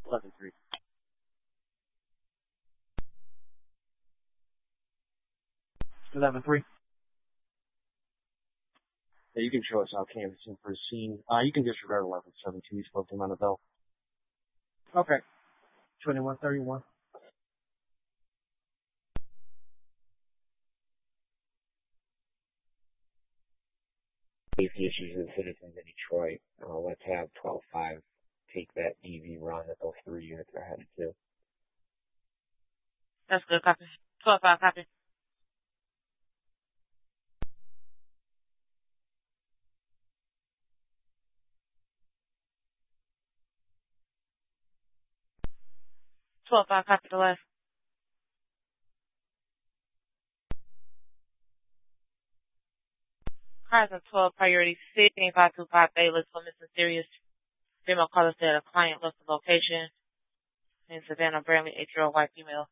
11-3. Yeah, you can show us out canvassing for a scene. You can disregard 11-7 too. We spoke to him on the bell. Okay. 21-31. Safety issues with citizens in Detroit. Let's have 12-5 take that DV run that those 3 units are headed to. That's good, copy. 12-5, copy. Copy the last. Cars of 12, priority 16525 Bayless for missing serious. Female caller said a client lost the location in Savannah, Bramley, 8-year-old white female.